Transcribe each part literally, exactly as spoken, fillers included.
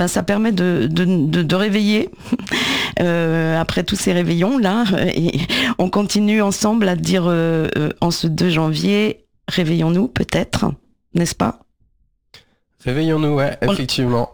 ben, ça permet de, de, de, de réveiller euh, après tous ces réveillons là, et on continue ensemble à dire euh, euh, en ce deux janvier, réveillons-nous peut-être, n'est-ce pas? Réveillons-nous, ouais, effectivement.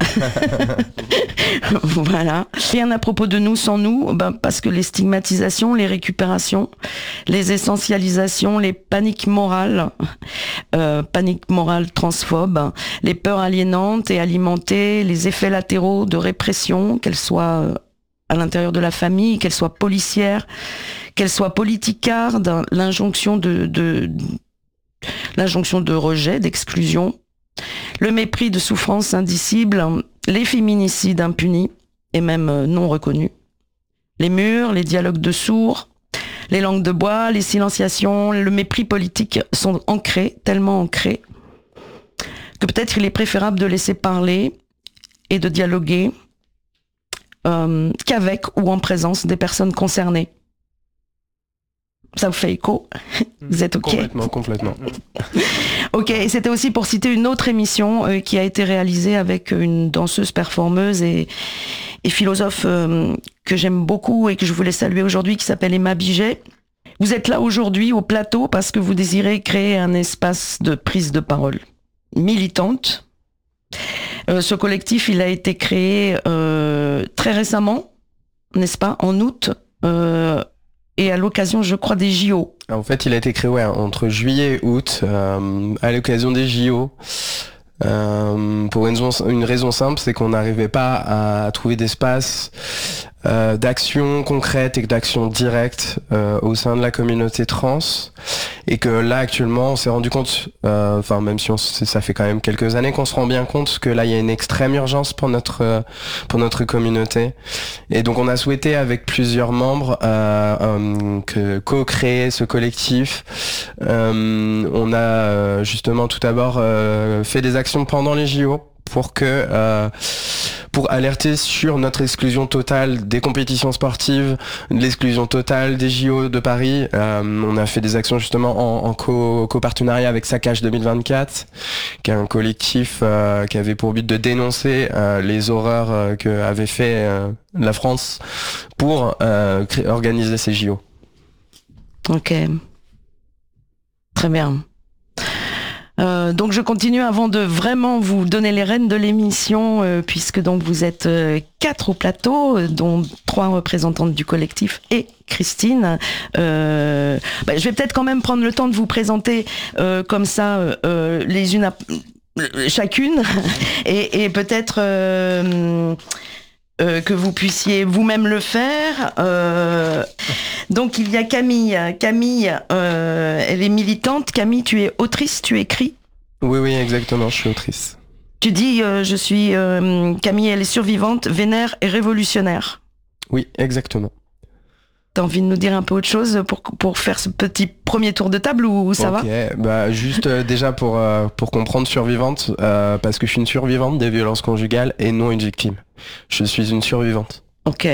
Voilà. Rien à propos de nous sans nous, ben parce que les stigmatisations, les récupérations, les essentialisations, les paniques morales, euh, paniques morales transphobes, les peurs aliénantes et alimentées, les effets latéraux de répression, qu'elles soient à l'intérieur de la famille, qu'elles soient policières, qu'elles soient politicardes, l'injonction de, de, l'injonction de rejet, d'exclusion, le mépris de souffrance indicible, les féminicides impunis et même non reconnus, les murs, les dialogues de sourds, les langues de bois, les silenciations, le mépris politique sont ancrés, tellement ancrés, que peut-être il est préférable de laisser parler et de dialoguer euh, qu'avec ou en présence des personnes concernées. Ça vous fait écho? Vous êtes OK? Complètement, complètement. OK, et c'était aussi pour citer une autre émission euh, qui a été réalisée avec une danseuse performeuse et, et philosophe euh, que j'aime beaucoup et que je voulais saluer aujourd'hui, qui s'appelle Emma Biget. Vous êtes là aujourd'hui au plateau parce que vous désirez créer un espace de prise de parole militante. Euh, ce collectif, il a été créé euh, très récemment, n'est-ce pas, en août, euh, et à l'occasion, je crois, des J O. En fait, il a été créé ouais, entre juillet et août, euh, à l'occasion des J O. Euh, pour une raison, une raison simple, c'est qu'on n'arrivait pas à trouver d'espace euh, d'action concrète et d'action directe euh, au sein de la communauté trans, et que là actuellement on s'est rendu compte, enfin euh, même si on, ça fait quand même quelques années qu'on se rend bien compte que là il y a une extrême urgence pour notre euh, pour notre communauté, et donc on a souhaité avec plusieurs membres euh, euh, que co-créer ce collectif. Euh, on a euh, justement tout d'abord euh, fait des actions pendant les J O pour que euh, pour alerter sur notre exclusion totale des compétitions sportives, l'exclusion totale des J O de Paris. Euh, on a fait des actions justement en, en co, co-partenariat avec Saccage deux mille vingt-quatre, qui est un collectif euh, qui avait pour but de dénoncer euh, les horreurs euh, que avait fait euh, la France pour euh, créer, organiser ces J O. Ok. Très bien. Euh, donc je continue avant de vraiment vous donner les rênes de l'émission, euh, puisque donc vous êtes euh, quatre au plateau, euh, dont trois représentantes du collectif et Christine. Euh, bah, je vais peut-être quand même prendre le temps de vous présenter euh, comme ça euh, les unes à, chacune et, et peut-être euh, euh, que vous puissiez vous-même le faire. Euh, donc il y a Camille. Camille, euh, elle est militante. Camille, tu es autrice, tu écris? Oui, oui, exactement, je suis autrice. Tu dis, euh, je suis... Euh, Camille, elle est survivante, vénère et révolutionnaire. Oui, exactement. T'as envie de nous dire un peu autre chose pour, pour faire ce petit premier tour de table ou ça okay, va bah, Juste euh, déjà pour, euh, pour comprendre survivante, euh, parce que je suis une survivante des violences conjugales et non une victime. Je suis une survivante. Ok.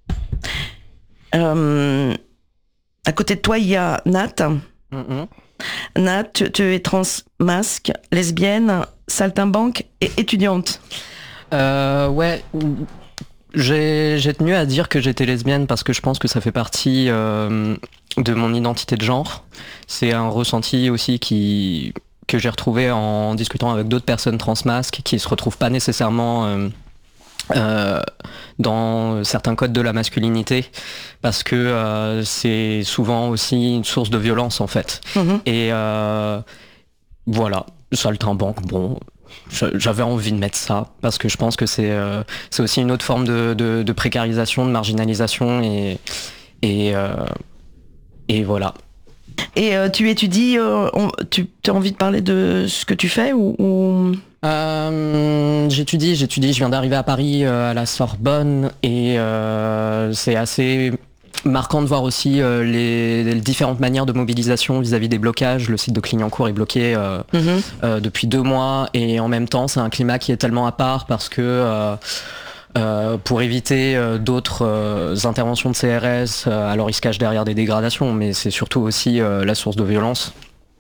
Euh, à côté de toi, il y a Nat. Mm-hmm. Nat, tu, tu es trans, masque, lesbienne, saltimbanque et étudiante. Euh, ouais, j'ai, j'ai tenu à dire que j'étais lesbienne parce que je pense que ça fait partie euh, de mon identité de genre. C'est un ressenti aussi qui, que j'ai retrouvé en discutant avec d'autres personnes trans masques qui se retrouvent pas nécessairement... Euh, Euh, dans certains codes de la masculinité, parce que euh, c'est souvent aussi une source de violence en fait. Mmh. Et euh, voilà, saltimbanque, bon, j'avais envie de mettre ça parce que je pense que c'est euh, c'est aussi une autre forme de, de, de précarisation, de marginalisation et et euh, et voilà. Et euh, tu étudies, euh, on, tu as envie de parler de ce que tu fais ou, ou... Euh, j'étudie, j'étudie, je viens d'arriver à Paris euh, à la Sorbonne et euh, c'est assez marquant de voir aussi euh, les, les différentes manières de mobilisation vis-à-vis des blocages. Le site de Clignancourt est bloqué euh, mm-hmm. euh, depuis deux mois et en même temps c'est un climat qui est tellement à part parce que euh, Euh, pour éviter euh, d'autres euh, interventions de C R S, euh, alors ils se cachent derrière des dégradations, mais c'est surtout aussi euh, la source de violence.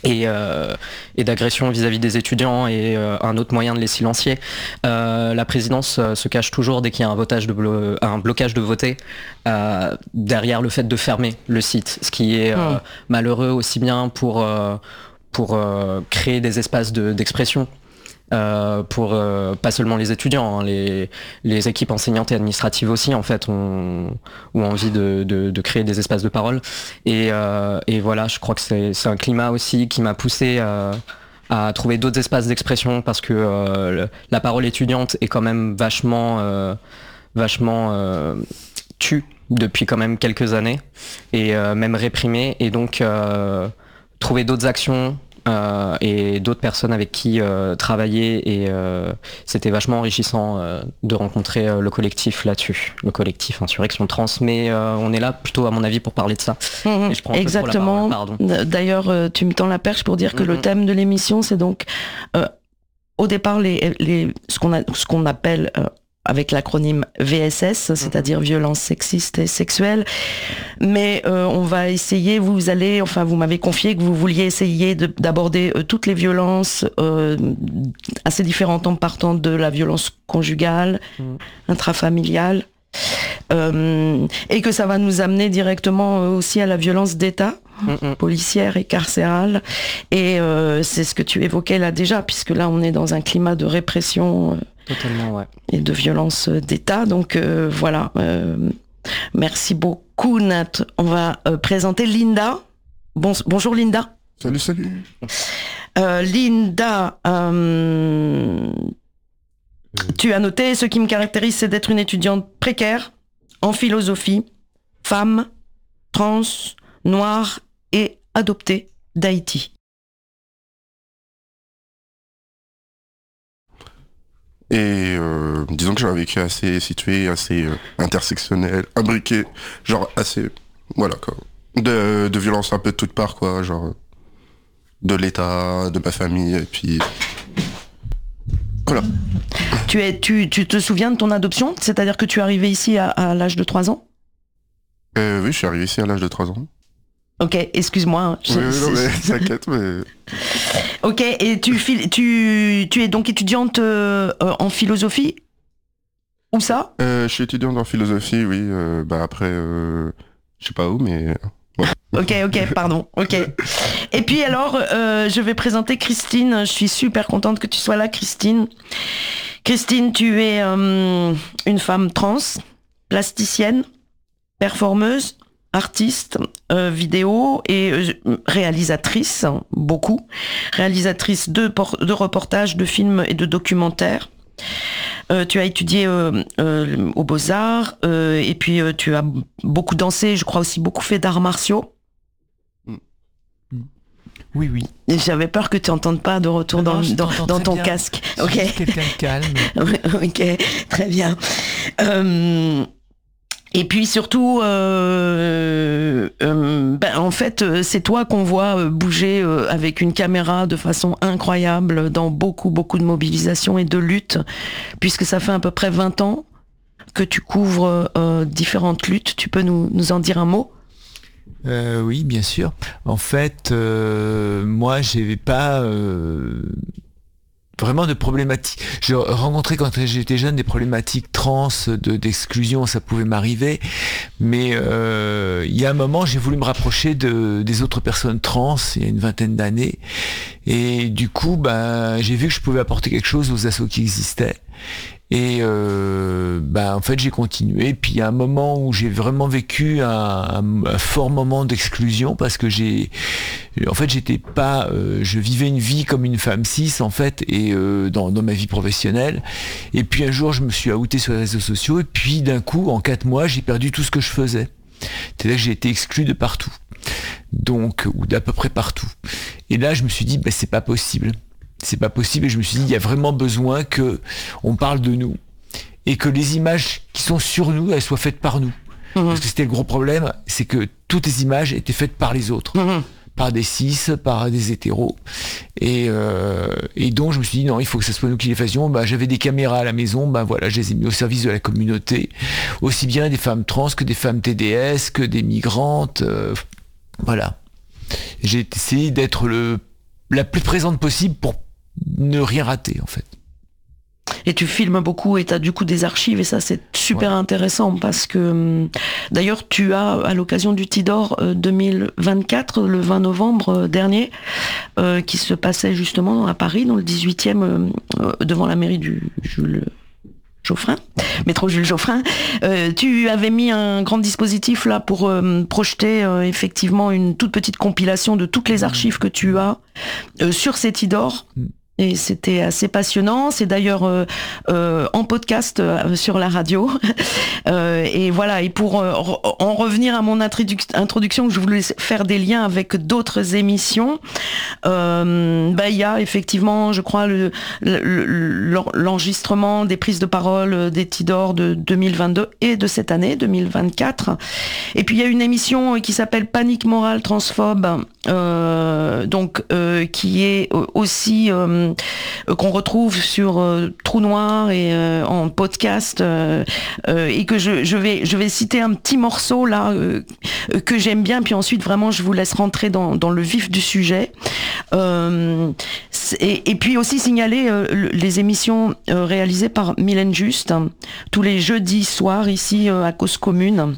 et, euh, et d'agression vis-à-vis des étudiants et euh, un autre moyen de les silencier. Euh, la présidence euh, se cache toujours dès qu'il y a un, votage de blo- un blocage de voter euh, derrière le fait de fermer le site, ce qui est euh, mmh. malheureux aussi bien pour, euh, pour euh, créer des espaces de, d'expression. Euh, pour euh, pas seulement les étudiants, hein, les, les équipes enseignantes et administratives aussi en fait ont, ont envie de, de, de créer des espaces de parole et, euh, et voilà, je crois que c'est, c'est un climat aussi qui m'a poussé euh, à trouver d'autres espaces d'expression parce que euh, la parole étudiante est quand même vachement euh, vachement euh, tue depuis quand même quelques années et euh, même réprimée, et donc euh, trouver d'autres actions Euh, et d'autres personnes avec qui euh, travailler, et euh, c'était vachement enrichissant euh, de rencontrer euh, le collectif là-dessus, le collectif Insurrection Trans, mais euh, on est là plutôt à mon avis pour parler de ça. Mmh, et je prends exactement. Parole, d'ailleurs euh, tu me tends la perche pour dire que mmh. le thème de l'émission c'est donc euh, au départ les, les, ce, qu'on a, ce qu'on appelle euh, avec l'acronyme V S S, c'est-à-dire violences sexistes et sexuelles. Mais euh, on va essayer, vous allez, enfin vous m'avez confié que vous vouliez essayer de, d'aborder euh, toutes les violences euh, assez différentes en partant de la violence conjugale, mmh. intrafamiliale, euh, et que ça va nous amener directement euh, aussi à la violence d'État, mmh. policière et carcérale. Et euh, c'est ce que tu évoquais là déjà, puisque là on est dans un climat de répression euh, Totalement, ouais. et de violence d'État. Donc euh, voilà. Euh, merci beaucoup, Nat. On va euh, présenter Linda. Bon, bonjour Linda. Salut, salut. Euh, Linda, euh, tu as noté, ce qui me caractérise, c'est d'être une étudiante précaire en philosophie, femme, trans, noire et adoptée d'Haïti. Et euh, disons que j'ai un vécu assez situé, assez euh, intersectionnel, imbriqué, genre assez, voilà quoi, de, de violence un peu de toutes parts quoi, genre de l'État, de ma famille, et puis voilà. Tu, es, tu, tu te souviens de ton adoption ? C'est-à-dire que tu es arrivé ici à, à l'âge de trois ans ? euh, Oui, je suis arrivé ici à l'âge de trois ans. Ok, excuse-moi. Je, oui, oui, non, mais t'inquiète, mais... Ok, et tu, tu, tu es donc étudiante euh, en philosophie ? Où ça ? euh, Je suis étudiante en philosophie, oui. Euh, bah après, euh, je sais pas où, mais... Ouais. Ok, ok, pardon, ok. Et puis alors, euh, je vais présenter Christine. Je suis super contente que tu sois là, Christine. Christine, tu es euh, une femme trans, plasticienne, performeuse, artiste, euh, vidéo et euh, réalisatrice, beaucoup. Réalisatrice de, por- de reportages, de films et de documentaires. Euh, tu as étudié euh, euh, aux Beaux-Arts euh, et puis euh, tu as beaucoup dansé, je crois aussi beaucoup fait d'arts martiaux. Oui, oui. Et j'avais peur que tu n'entendes pas de retour non, dans, non, dans, dans ton bien. casque. Je ok. suis quelqu'un de calme. Ok, très bien. Euh, et puis surtout, euh, euh, ben, en fait, c'est toi qu'on voit bouger euh, avec une caméra de façon incroyable dans beaucoup, beaucoup de mobilisations et de luttes, puisque ça fait à peu près vingt ans que tu couvres euh, différentes luttes. Tu peux nous, nous en dire un mot ? Euh, oui, bien sûr. En fait, euh, moi, j'avais pas euh, vraiment de problématiques. Je rencontrais quand j'étais jeune des problématiques trans, de, d'exclusion, ça pouvait m'arriver. Mais euh, il y a un moment, j'ai voulu me rapprocher de, des autres personnes trans, il y a une vingtaine d'années. Et du coup, ben, j'ai vu que je pouvais apporter quelque chose aux assos qui existaient. Et euh, bah en fait j'ai continué, puis il y a un moment où j'ai vraiment vécu un, un, un fort moment d'exclusion parce que j'ai en fait j'étais pas euh, je vivais une vie comme une femme cis en fait, et euh, dans, dans ma vie professionnelle, et puis un jour je me suis outé sur les réseaux sociaux, et puis d'un coup en quatre mois j'ai perdu tout ce que je faisais, c'est-à-dire que j'ai été exclu de partout, donc ou d'à peu près partout, et là je me suis dit bah c'est pas possible. C'est pas possible, et je me suis dit il y a vraiment besoin que on parle de nous et que les images qui sont sur nous, elles soient faites par nous. Mmh. Parce que c'était le gros problème, c'est que toutes les images étaient faites par les autres, mmh. par des cis, par des hétéros, et, euh, et donc je me suis dit non, il faut que ce soit nous qui les fassions. Bah, j'avais des caméras à la maison, bah voilà, je les ai mis au service de la communauté, aussi bien des femmes trans que des femmes T D S, que des migrantes, euh, voilà. J'ai essayé d'être le la plus présente possible pour ne rien rater, en fait. Et tu filmes beaucoup et tu as du coup des archives et ça c'est super ouais. intéressant parce que d'ailleurs tu as à l'occasion du Tidor deux mille vingt-quatre, le vingt novembre dernier, euh, qui se passait justement à Paris dans le dix-huitième euh, devant la mairie du Jules Geoffrin, métro Jules Geoffrin, euh, tu avais mis un grand dispositif là pour euh, projeter euh, effectivement une toute petite compilation de toutes les archives que tu as euh, sur ces Tidor. Et c'était assez passionnant. C'est d'ailleurs euh, euh, en podcast euh, sur la radio. euh, et voilà. Et pour euh, en revenir à mon introduc- introduction, je voulais faire des liens avec d'autres émissions. Euh, bah, il y a effectivement, je crois, le, le, l'enregistrement des prises de parole des Tidor de deux mille vingt-deux et de cette année deux mille vingt-quatre. Et puis il y a une émission qui s'appelle Panique morale transphobe, euh, donc euh, qui est aussi euh, qu'on retrouve sur euh, Trou Noir et euh, en podcast euh, euh, et que je, je vais je vais citer un petit morceau là euh, que j'aime bien, puis ensuite vraiment je vous laisse rentrer dans, dans le vif du sujet euh, et, et puis aussi signaler euh, les émissions euh, réalisées par Mylène Juste hein, tous les jeudis soirs ici euh, à Cause Commune.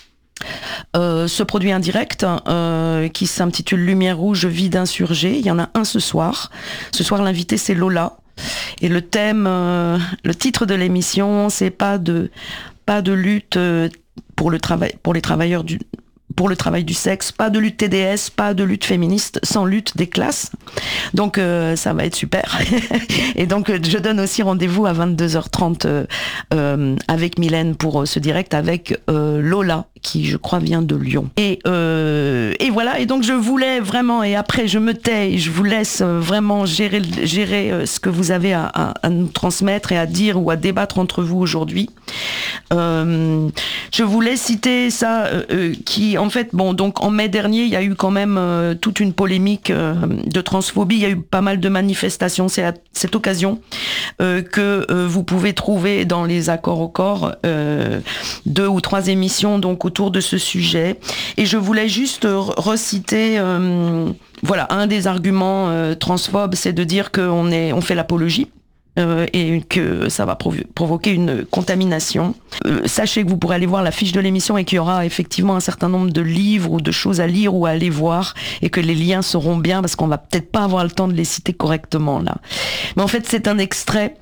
Euh, ce produit indirect euh, qui s'intitule Lumière rouge, vie d'insurgés. Il y en a un ce soir. Ce soir, l'invité c'est Lola. Et le thème, euh, le titre de l'émission, c'est pas de pas de lutte pour le travail, pour les travailleurs du pour le travail du sexe, pas de lutte T D S, pas de lutte féministe, sans lutte des classes. Donc euh, ça va être super. Et donc je donne aussi rendez-vous à vingt-deux heures trente euh, euh, avec Mylène pour euh, ce direct avec euh, Lola, qui je crois vient de Lyon. Et, euh, et voilà, et donc je voulais vraiment, et après je me tais, et je vous laisse vraiment gérer, gérer ce que vous avez à, à, à nous transmettre et à dire ou à débattre entre vous aujourd'hui. Euh, je voulais citer ça, euh, qui en fait, bon, donc en mai dernier, il y a eu quand même euh, toute une polémique euh, de transphobie, il y a eu pas mal de manifestations, c'est à cette occasion euh, que euh, vous pouvez trouver dans les accords au corps euh, deux ou trois émissions donc autour de ce sujet. Et je voulais juste reciter, euh, voilà, un des arguments euh, transphobes, c'est de dire qu'on est, on fait l'apologie. Euh, et que ça va provo- provoquer une contamination. Euh, sachez que vous pourrez aller voir la fiche de l'émission et qu'il y aura effectivement un certain nombre de livres ou de choses à lire ou à aller voir et que les liens seront bien parce qu'on va peut-être pas avoir le temps de les citer correctement là. Mais en fait, c'est un extrait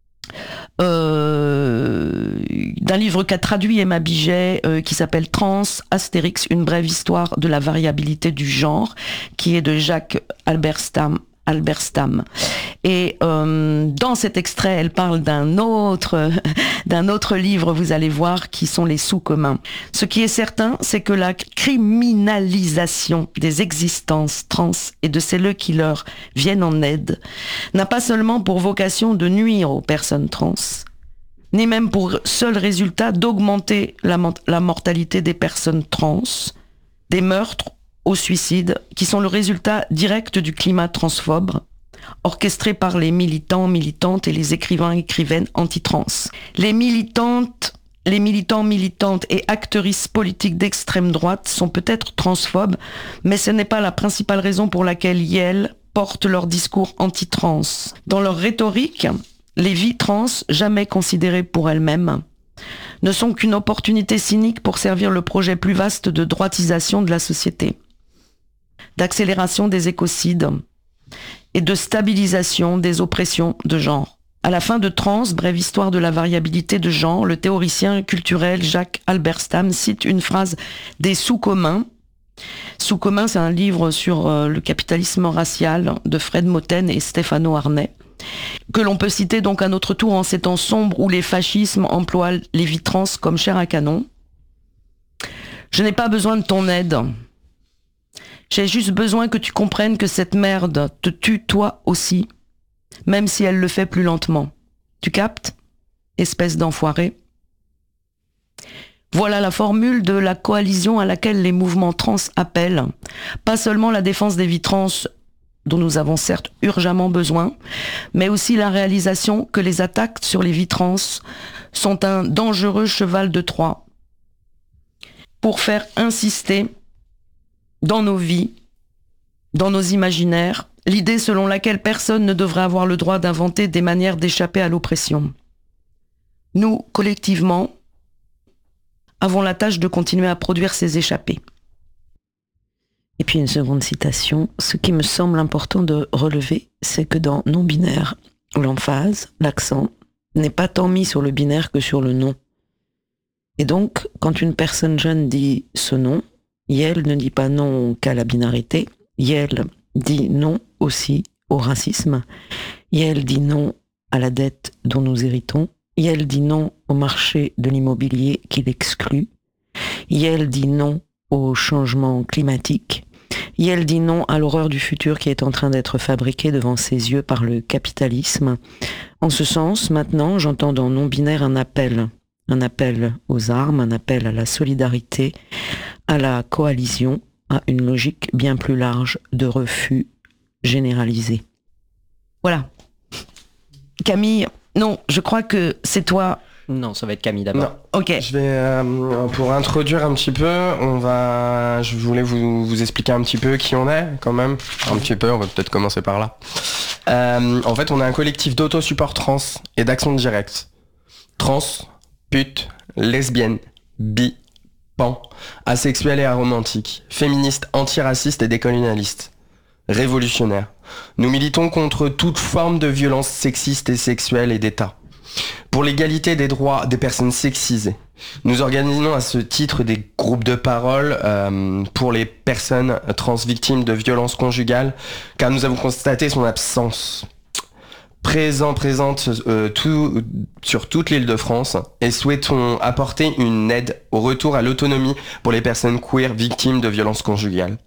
Euh, d'un livre qu'a traduit Emma Biget euh, qui s'appelle Trans, Astérix, une brève histoire de la variabilité du genre, qui est de Jacques Halberstam. Halberstam. Et euh, dans cet extrait, elle parle d'un autre, d'un autre livre, vous allez voir, qui sont les sous-communs. Ce qui est certain, c'est que la criminalisation des existences trans et de celles qui leur viennent en aide n'a pas seulement pour vocation de nuire aux personnes trans, ni même pour seul résultat d'augmenter la, la mortalité des personnes trans, des meurtres au suicide, qui sont le résultat direct du climat transphobe, orchestré par les militants, militantes et les écrivains, écrivaines anti-trans. Les militantes, les militants, militantes et actrices politiques d'extrême droite sont peut-être transphobes, mais ce n'est pas la principale raison pour laquelle elles portent leur discours anti-trans. Dans leur rhétorique, les vies trans, jamais considérées pour elles-mêmes, ne sont qu'une opportunité cynique pour servir le projet plus vaste de droitisation de la société, d'accélération des écocides et de stabilisation des oppressions de genre. À la fin de Trans, brève histoire de la variabilité de genre, le théoricien culturel Jacques Halberstam cite une phrase des sous-communs. Sous-communs, c'est un livre sur euh, le capitalisme racial de Fred Moten et Stefano Arnay, que l'on peut citer donc à notre tour en ces temps sombres où les fascismes emploient les vies trans comme chair à canon. Je n'ai pas besoin de ton aide. J'ai juste besoin que tu comprennes que cette merde te tue toi aussi, même si elle le fait plus lentement. Tu captes, espèce d'enfoiré? Voilà la formule de la coalition à laquelle les mouvements trans appellent. Pas seulement la défense des vies trans, dont nous avons certes urgemment besoin, mais aussi la réalisation que les attaques sur les vies trans sont un dangereux cheval de Troie pour faire insister dans nos vies, dans nos imaginaires l'idée selon laquelle personne ne devrait avoir le droit d'inventer des manières d'échapper à l'oppression. Nous, collectivement, avons la tâche de continuer à produire ces échappées. Et puis une seconde citation, ce qui me semble important de relever, c'est que dans non-binaire, l'emphase, l'accent, n'est pas tant mis sur le binaire que sur le non. Et donc, quand une personne jeune dit ce non, Yel ne dit pas non qu'à la binarité, Yel dit non aussi au racisme, Yel dit non à la dette dont nous héritons, Yel dit non au marché de l'immobilier qui l'exclut, Yel dit non au changement climatique, Yel dit non à l'horreur du futur qui est en train d'être fabriquée devant ses yeux par le capitalisme. En ce sens, maintenant, j'entends dans non-binaire un appel, un appel aux armes, un appel à la solidarité, à la coalition, à une logique bien plus large de refus généralisé. Voilà. Camille, non, je crois que c'est toi. Non, ça va être Camille d'abord. Non. Ok. Je vais, euh, pour introduire un petit peu, on va, je voulais vous, vous expliquer un petit peu qui on est, quand même. Un petit peu, on va peut-être commencer par là. Euh, en fait, on est un collectif d'auto-support trans et d'action directe. Trans, pute, lesbienne, bi, pan, asexuel et aromantique, féministe, antiraciste et décolonialiste. Révolutionnaire. Nous militons contre toute forme de violence sexiste et sexuelle et d'État. Pour l'égalité des droits des personnes sexisées. Nous organisons à ce titre des groupes de parole euh, pour les personnes trans victimes de violences conjugales, car nous avons constaté son absence. Présent, présente euh, tout, sur toute l'île de France et souhaitons apporter une aide au retour à l'autonomie pour les personnes queer victimes de violences conjugales.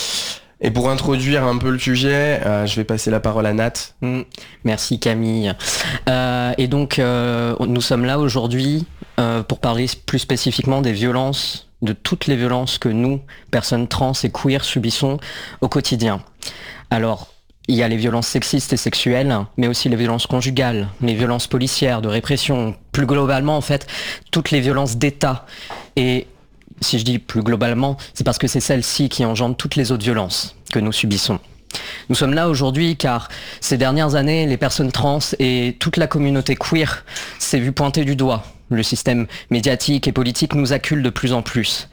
Et pour introduire un peu le sujet, euh, je vais passer la parole à Nat. Mmh, merci Camille. Euh, et donc euh, nous sommes là aujourd'hui euh, pour parler plus spécifiquement des violences, de toutes les violences que nous, personnes trans et queer, subissons au quotidien. Alors, il y a les violences sexistes et sexuelles, mais aussi les violences conjugales, les violences policières, de répression, plus globalement en fait, toutes les violences d'État. Et si je dis plus globalement, c'est parce que c'est celles-ci qui engendrent toutes les autres violences que nous subissons. Nous sommes là aujourd'hui car ces dernières années, les personnes trans et toute la communauté queer s'est vue pointer du doigt. Le système médiatique et politique nous accule de plus en plus.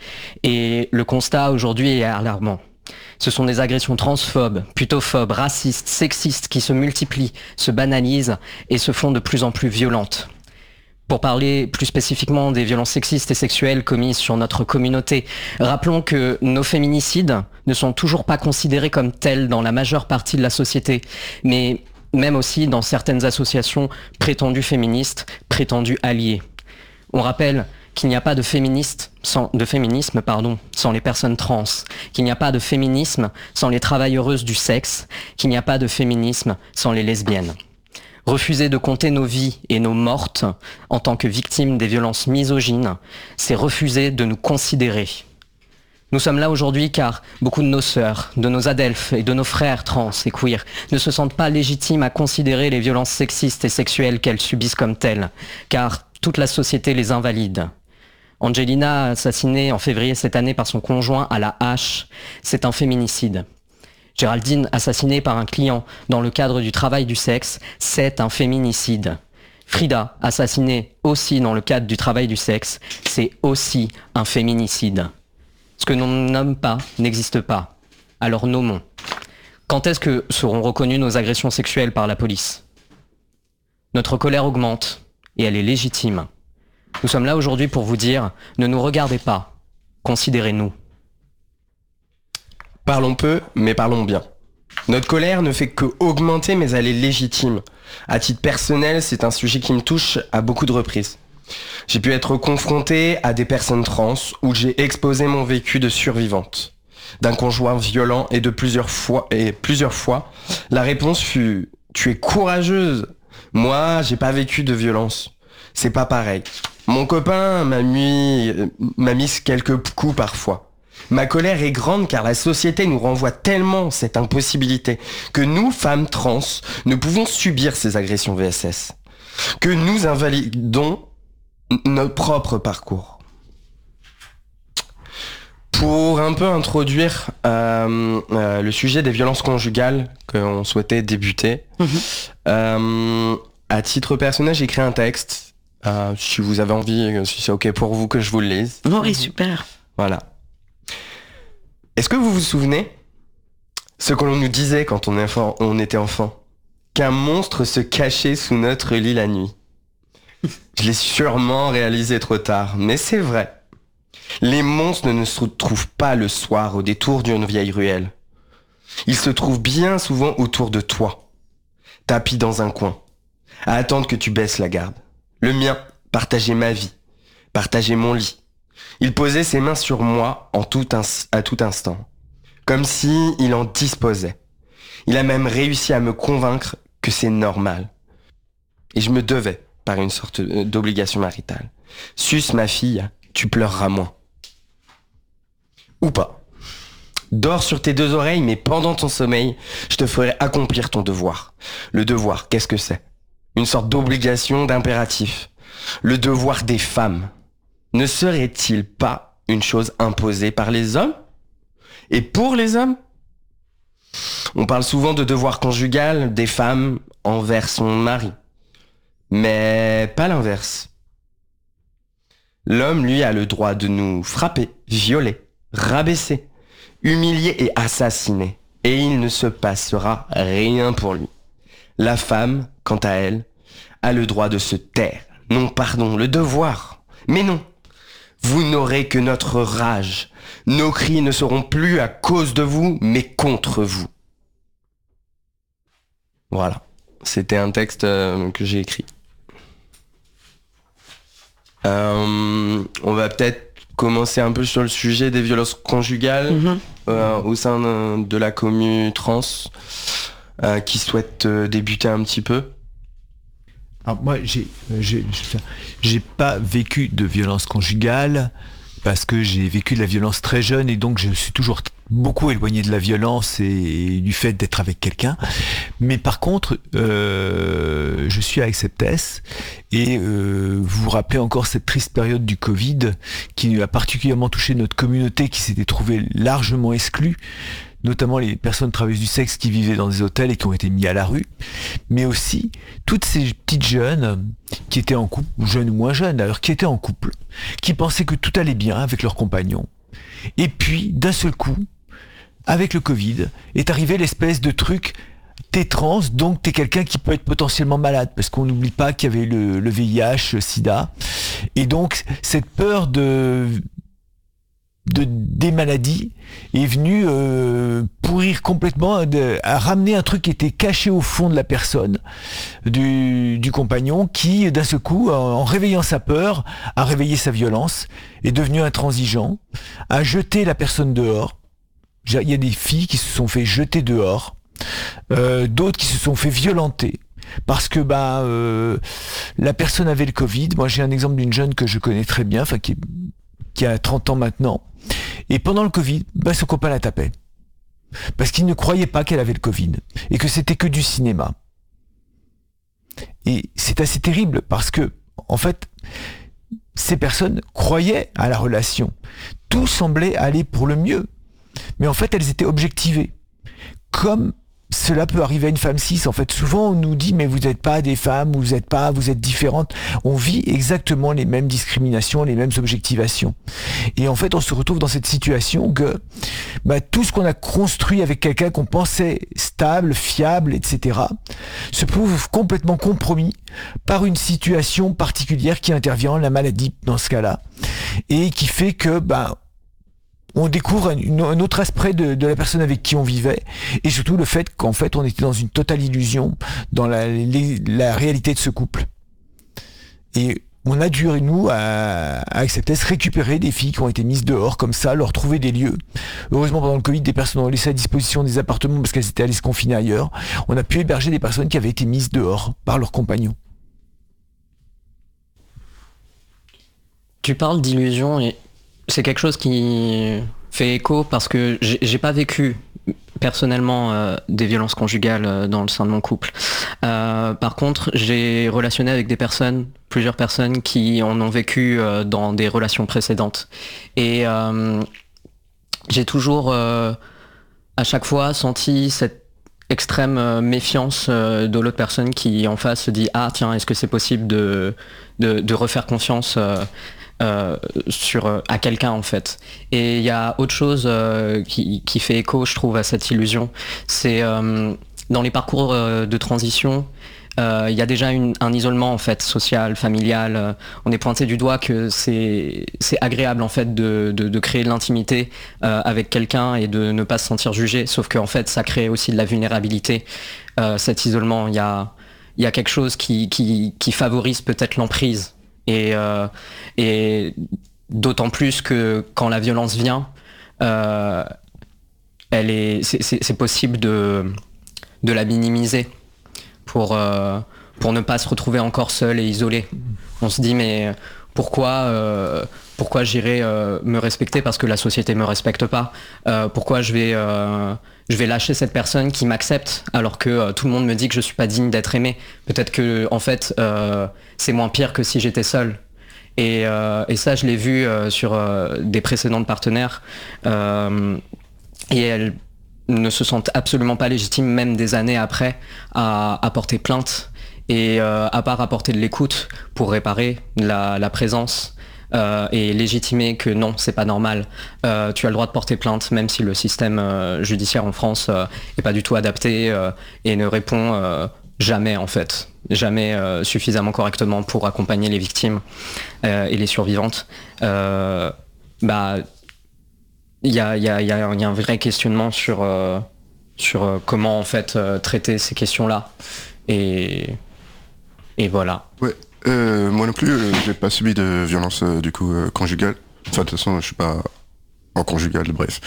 Et le constat aujourd'hui est alarmant. Ce sont des agressions transphobes, putophobes, racistes, sexistes qui se multiplient, se banalisent et se font de plus en plus violentes. Pour parler plus spécifiquement des violences sexistes et sexuelles commises sur notre communauté, rappelons que nos féminicides ne sont toujours pas considérés comme tels dans la majeure partie de la société, mais même aussi dans certaines associations prétendues féministes, prétendues alliées. On rappelle qu'il n'y a pas de, féministe sans, de féminisme pardon, sans les personnes trans, qu'il n'y a pas de féminisme sans les travailleuses du sexe, qu'il n'y a pas de féminisme sans les lesbiennes. Refuser de compter nos vies et nos mortes en tant que victimes des violences misogynes, c'est refuser de nous considérer. Nous sommes là aujourd'hui car beaucoup de nos sœurs, de nos adelphes et de nos frères trans et queer ne se sentent pas légitimes à considérer les violences sexistes et sexuelles qu'elles subissent comme telles, car toute la société les invalide. Angelina, assassinée en février cette année par son conjoint à la hache, c'est un féminicide. Géraldine, assassinée par un client dans le cadre du travail du sexe, c'est un féminicide. Frida, assassinée aussi dans le cadre du travail du sexe, c'est aussi un féminicide. Ce que l'on ne nomme pas n'existe pas. Alors nommons. Quand est-ce que seront reconnues nos agressions sexuelles par la police ? Notre colère augmente, et elle est légitime. Nous sommes là aujourd'hui pour vous dire, ne nous regardez pas, considérez-nous. Parlons peu, mais parlons bien. Notre colère ne fait que augmenter, mais elle est légitime. À titre personnel, c'est un sujet qui me touche à beaucoup de reprises. J'ai pu être confronté à des personnes trans où j'ai exposé mon vécu de survivante, d'un conjoint violent et de plusieurs fois, et plusieurs fois, la réponse fut « Tu es courageuse !» Moi, j'ai pas vécu de violence. C'est pas pareil. Mon copain m'a mis, m'a mis quelques coups parfois. Ma colère est grande car la société nous renvoie tellement cette impossibilité que nous, femmes trans, ne pouvons subir ces agressions V S S. Que nous invalidons notre propre parcours. Pour un peu introduire euh, euh, le sujet des violences conjugales qu'on souhaitait débuter, mmh. euh, à titre personnel, j'ai écrit un texte. Euh, si vous avez envie, si c'est ok pour vous que je vous le lise. Oui, super. Voilà. Est-ce que vous vous souvenez ce que l'on nous disait quand on, enfant, on était enfant? Qu'un monstre se cachait sous notre lit la nuit. Je l'ai sûrement réalisé trop tard, mais c'est vrai. Les monstres ne se trouvent pas le soir au détour d'une vieille ruelle. Ils se trouvent bien souvent autour de toi, tapis dans un coin, à attendre que tu baisses la garde. Le mien partageait ma vie, partageait mon lit. Il posait ses mains sur moi en tout ins- à tout instant, comme si il en disposait. Il a même réussi à me convaincre que c'est normal. Et je me devais, par une sorte d'obligation maritale. Suce ma fille, tu pleureras moins. Ou pas. Dors sur tes deux oreilles, mais pendant ton sommeil, je te ferai accomplir ton devoir. Le devoir, qu'est-ce que c'est? Une sorte d'obligation, d'impératif. Le devoir des femmes. Ne serait-il pas une chose imposée par les hommes? Et pour les hommes? On parle souvent de devoir conjugal des femmes envers son mari. Mais pas l'inverse. L'homme, lui, a le droit de nous frapper, violer, rabaisser, humilier et assassiner. Et il ne se passera rien pour lui. La femme, quant à elle, a le droit de se taire. Non, pardon, le devoir. Mais non. Vous n'aurez que notre rage. Nos cris ne seront plus à cause de vous, mais contre vous. Voilà. C'était un texte euh, que j'ai écrit. Euh, on va peut-être commencer un peu sur le sujet des violences conjugales mmh. euh, au sein de, de la commu trans euh, qui souhaite euh, débuter un petit peu. Alors moi, j'ai, j'ai, j'ai pas vécu de violence conjugale parce que j'ai vécu de la violence très jeune et donc je suis toujours beaucoup éloigné de la violence et du fait d'être avec quelqu'un. Mais par contre, euh, je suis à Acceptess et euh, vous vous rappelez encore cette triste période du Covid qui a particulièrement touché notre communauté qui s'était trouvée largement exclue, notamment les personnes travailleuses du sexe qui vivaient dans des hôtels et qui ont été mis à la rue, mais aussi toutes ces petites jeunes qui étaient en couple, ou jeunes ou moins jeunes d'ailleurs, qui étaient en couple, qui pensaient que tout allait bien avec leurs compagnons. Et puis, d'un seul coup, avec le Covid, est arrivé l'espèce de truc, t'es trans, donc t'es quelqu'un qui peut être potentiellement malade, parce qu'on n'oublie pas qu'il y avait le, le V I H, le sida, et donc cette peur de... De, des maladies est venu euh, pourrir complètement, de, à ramener un truc qui était caché au fond de la personne, du, du compagnon, qui d'un seul coup, en, en réveillant sa peur, a réveillé sa violence, est devenu intransigeant, a jeté la personne dehors. Il y a des filles qui se sont fait jeter dehors, euh, d'autres qui se sont fait violenter. Parce que bah euh, la personne avait le Covid. Moi j'ai un exemple d'une jeune que je connais très bien, enfin qui, qui a trente ans maintenant. Et pendant le Covid, bah, son copain la tapait. Parce qu'il ne croyait pas qu'elle avait le Covid. Et que c'était que du cinéma. Et c'est assez terrible parce que, en fait, ces personnes croyaient à la relation. Tout semblait aller pour le mieux. Mais en fait, elles étaient objectivées. Comme cela peut arriver à une femme cis. En fait, souvent, on nous dit, mais vous n'êtes pas des femmes, vous n'êtes pas, vous êtes différentes. On vit exactement les mêmes discriminations, les mêmes objectivations. Et en fait, on se retrouve dans cette situation que bah, tout ce qu'on a construit avec quelqu'un qu'on pensait stable, fiable, et cetera, se trouve complètement compromis par une situation particulière qui intervient, la maladie dans ce cas-là, et qui fait que bah, on découvre un, un autre aspect de, de la personne avec qui on vivait, et surtout le fait qu'en fait on était dans une totale illusion dans la, les, la réalité de ce couple. Et on a dû, nous, à, à Acceptess, récupérer des filles qui ont été mises dehors comme ça, leur trouver des lieux. Heureusement, pendant le Covid, des personnes ont laissé à disposition des appartements parce qu'elles étaient allées se confiner ailleurs. On a pu héberger des personnes qui avaient été mises dehors par leurs compagnons. Tu parles d'illusion et c'est quelque chose qui fait écho parce que j'ai, j'ai pas vécu personnellement euh, des violences conjugales euh, dans le sein de mon couple. Euh, par contre, j'ai relationné avec des personnes, plusieurs personnes qui en ont vécu euh, dans des relations précédentes. Et euh, j'ai toujours euh, à chaque fois senti cette extrême euh, méfiance euh, de l'autre personne qui en face se dit ah tiens, est-ce que c'est possible de, de, de refaire confiance euh, euh, sur, euh, à quelqu'un en fait. Et il y a autre chose euh, qui, qui fait écho, je trouve, à cette illusion. C'est euh, dans les parcours euh, de transition, il euh, y a déjà une, un isolement en fait social, familial. Euh, on est pointé du doigt que c'est c'est agréable en fait de de, de créer de l'intimité euh, avec quelqu'un et de ne pas se sentir jugé. Sauf qu'en fait, ça crée aussi de la vulnérabilité. Euh, cet isolement, il y a il y a quelque chose qui qui qui favorise peut-être l'emprise et euh, et d'autant plus que quand la violence vient, euh, elle est c'est c'est, c'est possible de de la minimiser. Pour, euh, pour ne pas se retrouver encore seul et isolé. On se dit mais pourquoi, euh, pourquoi j'irai euh, me respecter parce que la société me respecte pas, euh, pourquoi je vais, euh, je vais lâcher cette personne qui m'accepte alors que euh, tout le monde me dit que je suis pas digne d'être aimé. Peut-être que en fait euh, c'est moins pire que si j'étais seul. Et, euh, et ça je l'ai vu euh, sur euh, des précédentes partenaires euh, et elles ne se sentent absolument pas légitimes, même des années après, à, à porter plainte et euh, à part apporter de l'écoute pour réparer la, la présence euh, et légitimer que non, c'est pas normal. Euh, tu as le droit de porter plainte, même si le système euh, judiciaire en France euh, est pas du tout adapté euh, et ne répond euh, jamais en fait, jamais euh, suffisamment correctement pour accompagner les victimes euh, et les survivantes. Euh, bah Il y a, y, a, y, a, y a un vrai questionnement sur, euh, sur euh, comment en fait euh, traiter ces questions-là. Et, et voilà. Ouais, euh, moi non plus, euh, j'ai pas subi de violence euh, du coup euh, conjugale. Enfin, de toute façon, je suis pas en conjugale, bref.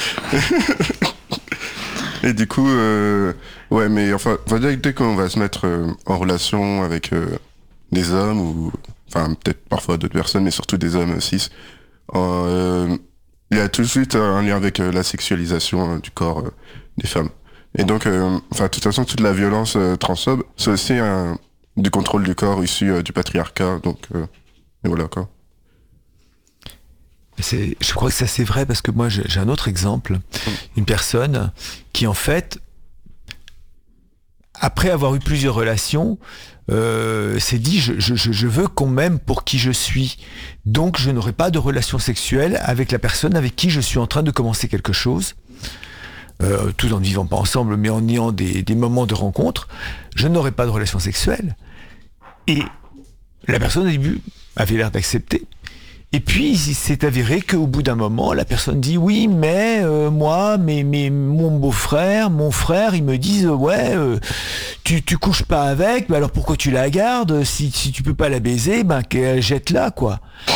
Et du coup, euh, ouais, mais enfin, dès, dès qu'on va se mettre euh, en relation avec euh, des hommes, ou enfin, peut-être parfois d'autres personnes, mais surtout des hommes cis, euh, il y a tout de suite un lien avec euh, la sexualisation euh, du corps euh, des femmes. Et donc, euh, enfin, de toute façon, toute la violence euh, transphobe, c'est aussi un, du contrôle du corps issu euh, du patriarcat. Donc, euh, et voilà quoi. C'est, je crois que ça c'est vrai parce que moi j'ai, j'ai un autre exemple, une personne qui en fait, après avoir eu plusieurs relations, euh, s'est dit je, je, je veux qu'on m'aime pour qui je suis, donc je n'aurai pas de relation sexuelle avec la personne avec qui je suis en train de commencer quelque chose, euh, tout en ne vivant pas ensemble mais en ayant des, des moments de rencontre, je n'aurai pas de relation sexuelle. Et la personne au début avait l'air d'accepter. Et puis, il s'est avéré qu'au bout d'un moment, la personne dit oui, mais euh, moi, mais, mais mon beau-frère, mon frère, ils me disent ouais, euh, tu tu couches pas avec, mais alors pourquoi tu la gardes? Si si tu peux pas la baiser, ben jette-la quoi.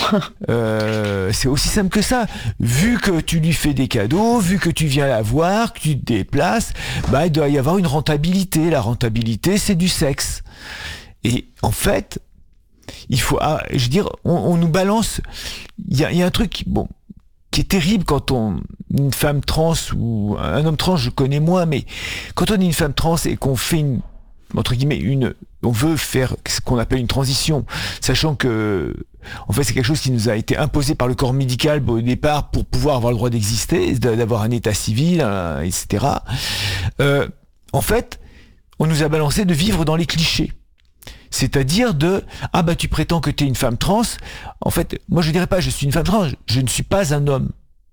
euh, c'est aussi simple que ça. Vu que tu lui fais des cadeaux, vu que tu viens la voir, que tu te déplaces, ben il doit y avoir une rentabilité. La rentabilité, c'est du sexe. Et en fait. Il faut, ah, je veux dire, on, on nous balance. Il y a, y a un truc, bon, qui est terrible quand on, une femme trans ou un homme trans, je connais moins, mais quand on est une femme trans et qu'on fait une, entre guillemets, une, on veut faire ce qu'on appelle une transition, sachant que, en fait, c'est quelque chose qui nous a été imposé par le corps médical au départ pour pouvoir avoir le droit d'exister, d'avoir un état civil, un, et cetera. Euh, en fait, on nous a balancé de vivre dans les clichés. C'est-à-dire de ah bah tu prétends que tu es une femme trans. En fait, moi je dirais pas je suis une femme trans, je ne suis pas un homme.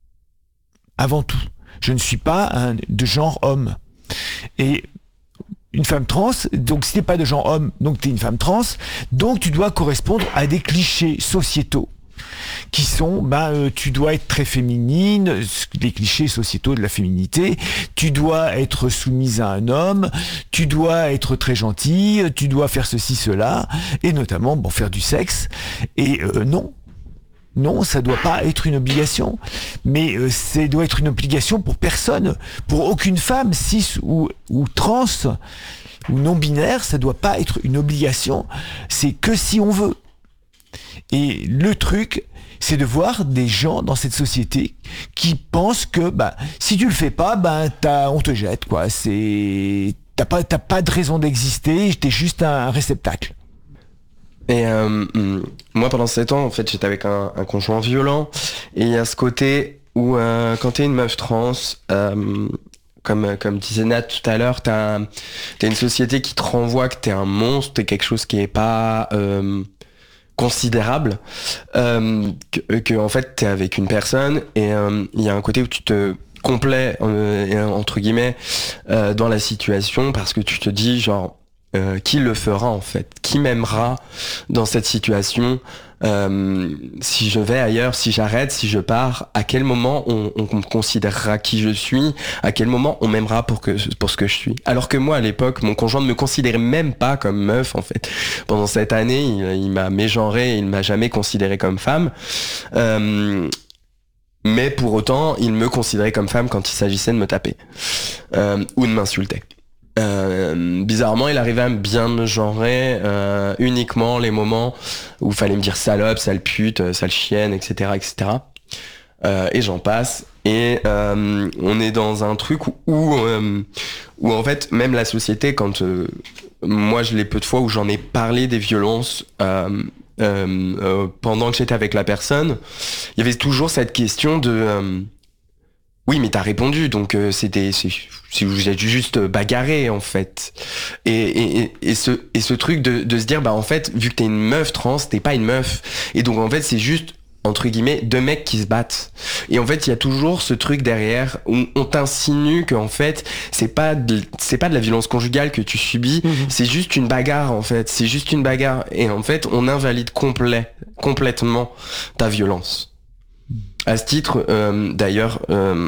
Avant tout, je ne suis pas un, de genre homme. Et une femme trans, donc si t'es pas de genre homme, donc tu es une femme trans, donc tu dois correspondre à des clichés sociétaux qui sont, bah, euh, tu dois être très féminine, les clichés sociétaux de la féminité, tu dois être soumise à un homme, tu dois être très gentille, tu dois faire ceci, cela, et notamment, bon, faire du sexe, et euh, non. Non, ça doit pas être une obligation, mais euh, ça doit être une obligation pour personne, pour aucune femme, cis ou, ou trans, ou non-binaire, ça doit pas être une obligation, c'est que si on veut. Et le truc, c'est de voir des gens dans cette société qui pensent que bah si tu le fais pas, bah t'as, on te jette quoi. C'est t'as pas t'as pas de raison d'exister. T'es juste un, un réceptacle. Et euh, moi pendant sept ans en fait j'étais avec un, un conjoint violent et il y a ce côté où euh, quand t'es une meuf trans, euh, comme, comme disait Nat tout à l'heure, t'as, t'as une société qui te renvoie que t'es un monstre, t'es quelque chose qui est pas euh, considérable, euh, que, que en fait t'es avec une personne et il euh, y a un côté où tu te complais euh, entre guillemets euh, dans la situation parce que tu te dis genre euh, qui le fera en fait, qui m'aimera dans cette situation, euh, si je vais ailleurs, si j'arrête, si je pars, à quel moment on, on considérera qui je suis, à quel moment on m'aimera pour que pour ce que je suis. Alors que moi à l'époque, mon conjoint ne me considérait même pas comme meuf en fait. Pendant cette année, il, il m'a mégenré, il m'a jamais considéré comme femme. Euh, mais pour autant, il me considérait comme femme quand il s'agissait de me taper euh, ou de m'insulter. Euh, bizarrement, il arrivait à me bien me genrer euh, uniquement les moments où il fallait me dire salope, sale pute, sale chienne, et cetera, et cetera. Euh, et j'en passe. Et euh, on est dans un truc où, où, euh, où en fait, même la société, quand euh, moi je l'ai peu de fois où j'en ai parlé des violences euh, euh, euh, pendant que j'étais avec la personne, il y avait toujours cette question de euh, oui, mais t'as répondu, donc euh, c'était, c'est, si vous êtes juste bagarré en fait. Et, et, et, ce, et ce truc de, de se dire, bah en fait, vu que t'es une meuf trans, t'es pas une meuf. Et donc en fait, c'est juste, entre guillemets, deux mecs qui se battent. Et en fait, il y a toujours ce truc derrière où on t'insinue que en fait, c'est pas de, c'est pas de la violence conjugale que tu subis, mmh. c'est juste une bagarre en fait. C'est juste une bagarre. Et en fait, on invalide complet, complètement ta violence. À ce titre, euh, d'ailleurs, euh,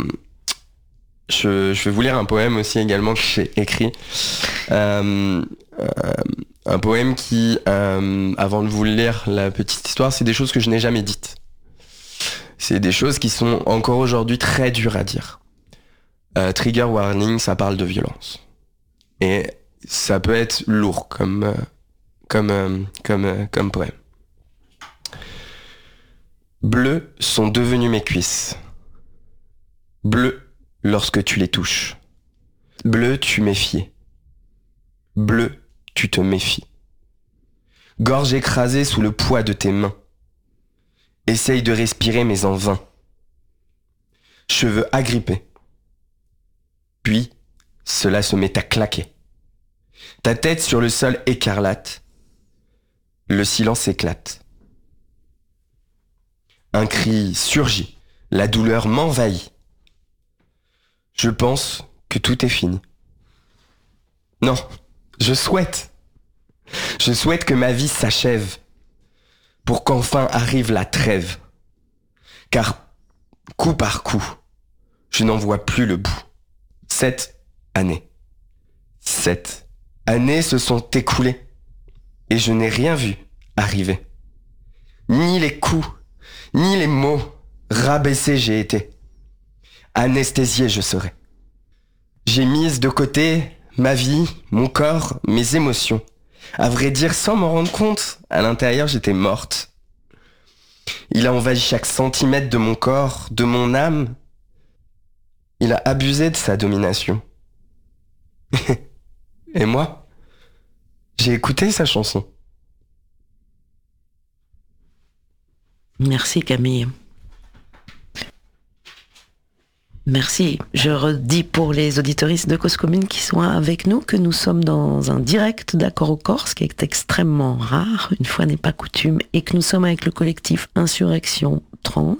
je, je vais vous lire un poème aussi également que j'ai écrit. Euh, euh, un poème qui, euh, avant de vous le lire, la petite histoire, c'est des choses que je n'ai jamais dites. C'est des choses qui sont encore aujourd'hui très dures à dire. Euh, trigger warning, ça parle de violence. Et ça peut être lourd comme, euh, comme, euh, comme, euh, comme poème. Bleues sont devenues mes cuisses. Bleu lorsque tu les touches. Bleu, tu méfies. Bleu, tu te méfies. Gorge écrasée sous le poids de tes mains. Essaye de respirer mais en vain. Cheveux agrippés. Puis, cela se met à claquer. Ta tête sur le sol écarlate. Le silence éclate. Un cri surgit, la douleur m'envahit. Je pense que tout est fini. Non, je souhaite. Je souhaite que ma vie s'achève, pour qu'enfin arrive la trêve. Car, coup par coup, je n'en vois plus le bout. Sept années. Sept années se sont écoulées, et je n'ai rien vu arriver. Ni les coups, ni les mots, rabaissé j'ai été. Anesthésié je serai. J'ai mis de côté ma vie, mon corps, mes émotions. À vrai dire, sans m'en rendre compte, à l'intérieur j'étais morte. Il a envahi chaque centimètre de mon corps, de mon âme. Il a abusé de sa domination. Et moi, j'ai écouté sa chanson. Merci Camille. Merci. Je redis pour les auditoristes de Cause Commune qui sont avec nous que nous sommes dans un direct d'accord au corps, ce qui est extrêmement rare, une fois n'est pas coutume, et que nous sommes avec le collectif Insurrection Trans,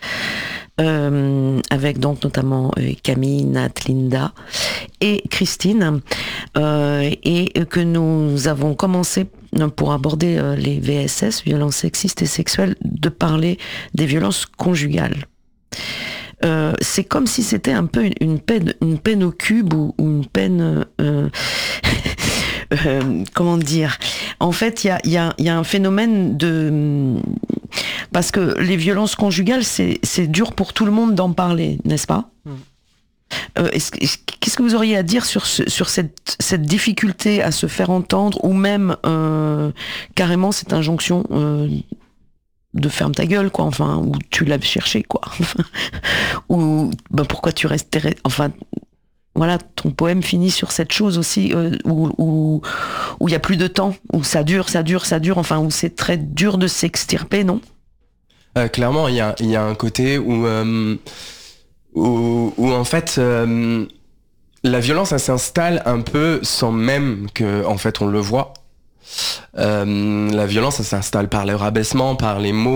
euh, avec donc notamment euh, Camille, Nat, Linda et Christine, euh, et que nous avons commencé pour aborder euh, les V S S, violences sexistes et sexuelles, de parler des violences conjugales. Euh, c'est comme si c'était un peu une, une peine, une peine au cube ou, ou une peine, euh, euh, comment dire. En fait, il y a, y a, y a un phénomène de, parce que les violences conjugales, c'est, c'est dur pour tout le monde d'en parler, n'est-ce pas ? Mm. Euh, est-ce, qu'est-ce que vous auriez à dire sur, ce, sur cette, cette difficulté à se faire entendre, ou même euh, carrément cette injonction euh, de ferme ta gueule, quoi, enfin, ou tu l'as cherché, quoi, ou ben, pourquoi tu restes, enfin, voilà, ton poème finit sur cette chose aussi, euh, où où où il y a plus de temps, où ça dure, ça dure, ça dure, enfin, où c'est très dur de s'extirper, non ? Euh, clairement, il y a, il y a un côté où, euh, où, où en fait, euh, la violence, elle s'installe un peu sans même que, en fait, on le voit. Euh, la violence, elle s'installe par le rabaissement, par les mots.